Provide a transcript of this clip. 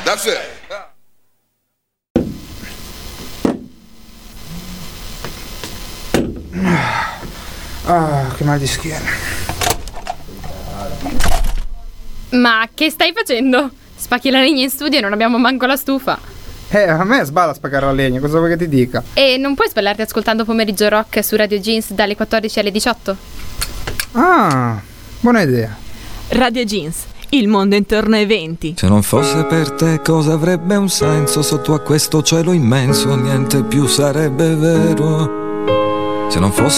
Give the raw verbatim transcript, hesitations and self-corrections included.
That's it. Ah, che mal di schiena. Ma che stai facendo? Spacchi la legna in studio e non abbiamo manco la stufa. Eh, a me sballa spaccare la legna, cosa vuoi che ti dica? E non puoi spellarti ascoltando Pomeriggio Rock su Radio Jeans dalle quattordici alle diciotto? Ah, buona idea. Radio Jeans, il mondo intorno ai venti. Se non fosse per te cosa avrebbe un senso? Sotto a questo cielo immenso niente più sarebbe vero. Se non fosse